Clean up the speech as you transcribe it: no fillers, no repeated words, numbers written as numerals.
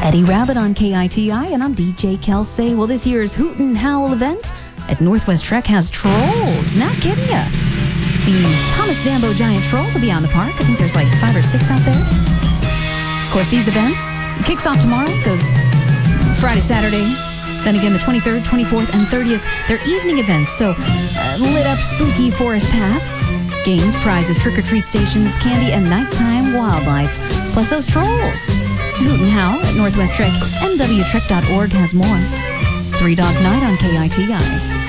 Eddie Rabbit on KITI, and I'm DJ Kelsey. Well, this year's Hoot and Howl event at Northwest Trek has trolls. Not kidding ya. The Thomas Dambo Giant Trolls will be on the park. I think there's like 5 or 6 out there. Of course, these events kicks off tomorrow, goes Friday, Saturday. Then again, the 23rd, 24th, and 30th, they're evening events. So lit up spooky forest paths, games, prizes, trick-or-treat stations, candy, and nighttime wildlife. Plus those trolls. Hoot and Howl at Northwest Trek. NWTrek.org has more. It's Three Dog Night on KITI.